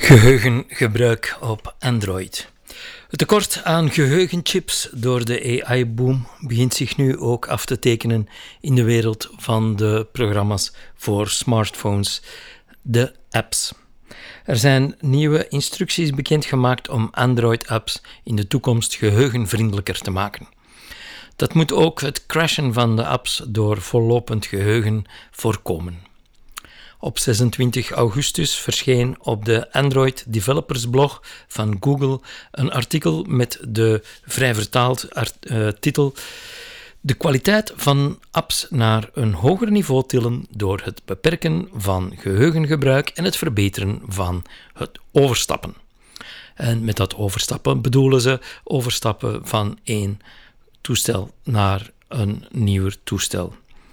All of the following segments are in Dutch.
Geheugengebruik op Android. Het tekort aan geheugenchips door de AI-boom begint zich nu ook af te tekenen in de wereld van de programma's voor smartphones, de apps. Er zijn nieuwe instructies bekendgemaakt om Android-apps in de toekomst geheugenvriendelijker te maken. Dat moet ook het crashen van de apps door vollopend geheugen voorkomen. Op 26 augustus verscheen op de Android Developers blog van Google een artikel met de vrij vertaald titel De kwaliteit van apps naar een hoger niveau tillen door het beperken van geheugengebruik en het verbeteren van het overstappen. En met dat overstappen bedoelen ze overstappen van één toestel naar een nieuwer toestel.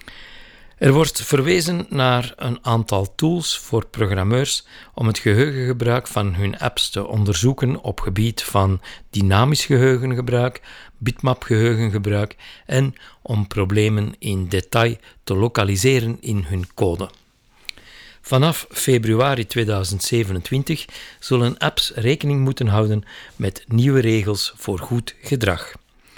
Er wordt verwezen naar een aantal tools voor programmeurs om het geheugengebruik van hun apps te onderzoeken op gebied van dynamisch geheugengebruik, bitmap-geheugengebruik en om problemen in detail te lokaliseren in hun code. Vanaf februari 2027 zullen apps rekening moeten houden met nieuwe regels voor goed gedrag.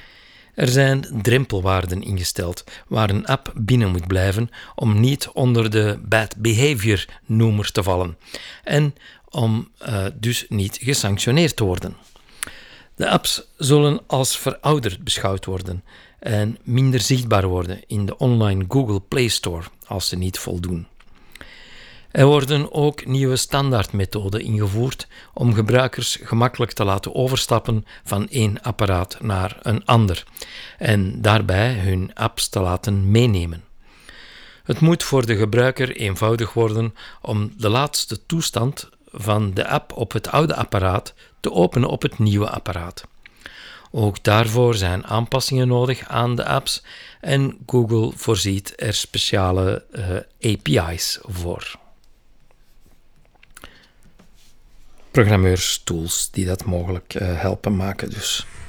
Er zijn drempelwaarden ingesteld waar een app binnen moet blijven om niet onder de bad behavior noemer te vallen en om dus niet gesanctioneerd te worden. De apps zullen als verouderd beschouwd worden en minder zichtbaar worden in de online Google Play Store als ze niet voldoen. Er worden ook nieuwe standaardmethoden ingevoerd om gebruikers gemakkelijk te laten overstappen van één apparaat naar een ander en daarbij hun apps te laten meenemen. Het moet voor de gebruiker eenvoudig worden om de laatste toestand van de app op het oude apparaat te openen op het nieuwe apparaat. Ook daarvoor zijn aanpassingen nodig aan de apps en Google voorziet er speciale API's voor. Programmeurstools die dat mogelijk helpen maken dus.